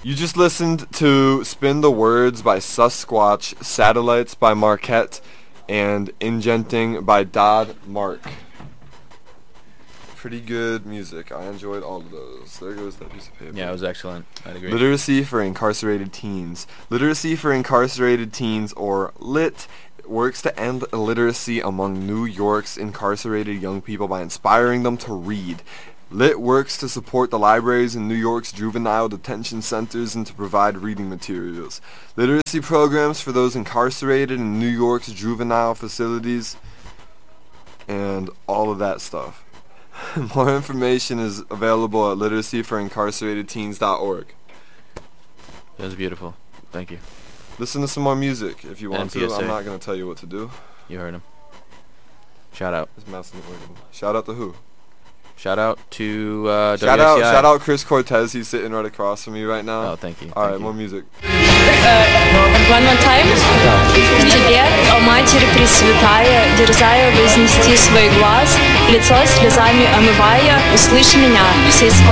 You just listened to Spin the Words by Sasquatch, Satellites by Marquette, and Ingenting by Dodd Mark. Pretty good music. I enjoyed all of those. There goes that piece of paper. Yeah, it was excellent. I'd agree. Literacy for Incarcerated Teens. Literacy for Incarcerated Teens, or LIT, works to end illiteracy among New York's incarcerated young people by inspiring them to read. LIT works to support the libraries in New York's juvenile detention centers and to provide reading materials. Literacy programs for those incarcerated in New York's juvenile facilities, and all of that stuff. More information is available at literacyforincarceratedteens.org. That was beautiful. Thank you. Listen to some more music if you want to. NPSA. I'm not going to tell you what to do. You heard him. Shout out. This mouse isn't working. Shout out to who? Shout out to Shout WSCI. out Chris Cortez. He's sitting right across from me right now. Oh, thank you. Alright, more music. One more time. Тебе, о Матери Пресвятая, дерзая вознести свой глаз, лицо слезами омывая, услышь меня, все